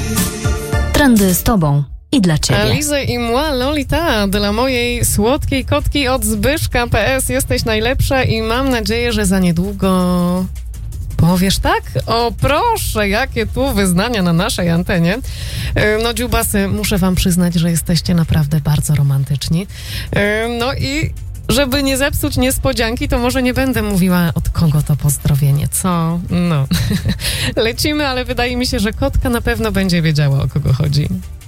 Trendy z tobą i dla ciebie. Alize i moi Lolita dla mojej słodkiej kotki od Zbyszka PS. Jesteś najlepsza i mam nadzieję, że za niedługo powiesz tak? O proszę, jakie tu wyznania na naszej antenie. No dziubasy, muszę wam przyznać, że jesteście naprawdę bardzo romantyczni. No i żeby nie zepsuć niespodzianki, to może nie będę mówiła, od kogo to pozdrowienie, co? No. Lecimy, ale wydaje mi się, że kotka na pewno będzie wiedziała, o kogo chodzi.